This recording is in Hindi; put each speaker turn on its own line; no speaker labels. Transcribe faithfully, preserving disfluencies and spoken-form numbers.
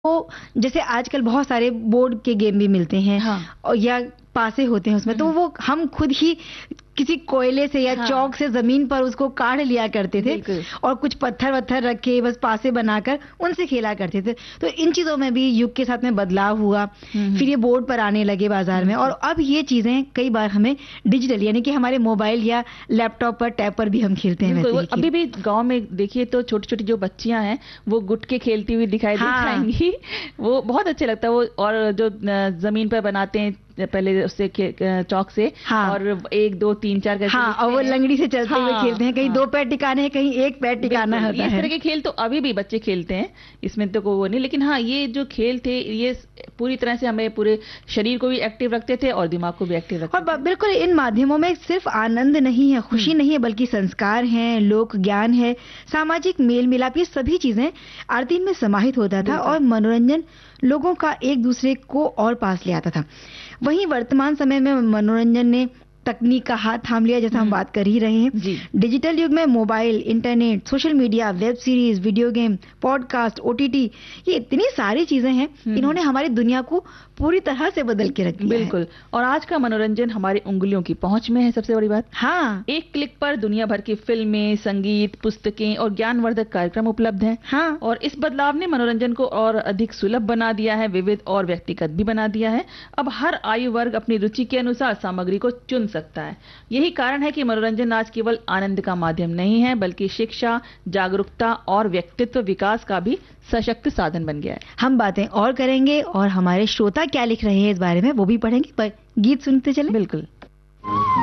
वो जैसे आजकल बहुत सारे बोर्ड के गेम भी मिलते हैं
हाँ।
और या पासे होते हैं उसमें, तो वो हम खुद ही किसी कोयले से या
हाँ।
चौक से जमीन पर उसको काढ़ लिया करते थे और कुछ पत्थर वत्थर रख के बस पासे बनाकर उनसे खेला करते थे। तो इन चीजों में भी युग के साथ में बदलाव हुआ, फिर ये बोर्ड पर आने लगे बाजार में, और अब ये चीजें कई बार हमें डिजिटल यानी कि हमारे मोबाइल या लैपटॉप पर, टैब पर भी हम खेलते हैं। वैसे ही
अभी भी गांव में देखिए तो छोटी छोटी जो बच्चियां हैं वो गुटके खेलती हुई दिखाई
हाँ।
दिखाएंगी। वो बहुत अच्छे लगता है वो, और जो जमीन पर बनाते हैं पहले उससे चौक से,
हाँ।
और एक दो तीन चार करके
हाँ, और वो लंगड़ी से चलते हुए
हाँ,
खेलते हैं, कहीं
हाँ।
दो पैर टिकाने हैं, कहीं एक पैर टिकाना होता है।
इस तरह के खेल तो अभी भी बच्चे खेलते हैं, इसमें तो कोई वो नहीं, लेकिन हाँ ये जो खेल थे ये पूरी तरह से हमें पूरे शरीर को भी एक्टिव रखते थे और दिमाग को भी एक्टिव रखते थे।
और बिल्कुल इन माध्यमों में सिर्फ आनंद नहीं है, खुशी नहीं है, बल्कि संस्कार हैं, लोक ज्ञान है, सामाजिक मेल मिलाप, ये सभी चीजें आरती में समाहित होता था और मनोरंजन लोगों का एक दूसरे को और पास ले आता था। वहीं वर्तमान समय में मनोरंजन ने तकनीक का हाथ थाम लिया, जैसा हम बात कर ही रहे हैं। डिजिटल युग में mobile, internet, social media, web series, video game, podcast, OTT, ये इतनी सारी चीजें हैं, इन्होंने हमारी दुनिया को पूरी तरह से बदल के रख दिया।
बिल्कुल, और आज का मनोरंजन हमारी उंगलियों की पहुंच में है, सबसे बड़ी बात।
हाँ,
एक क्लिक पर दुनिया भर की फिल्में, संगीत, पुस्तकें और ज्ञानवर्धक कार्यक्रम उपलब्ध हैं।
हाँ।
और इस बदलाव ने मनोरंजन को और अधिक सुलभ बना दिया है, विविध और व्यक्तिगत भी बना दिया है। अब हर आयु वर्ग अपनी रुचि के अनुसार सामग्री को चुन सकता है। यही कारण है कि मनोरंजन आज केवल आनंद का माध्यम नहीं है, बल्कि शिक्षा, जागरूकता और व्यक्तित्व विकास का भी सशक्त साधन बन गया है।
हम बातें और करेंगे और हमारे श्रोता क्या लिख रहे हैं इस बारे में वो भी पढ़ेंगे, पर गीत सुनते चलें।
बिल्कुल।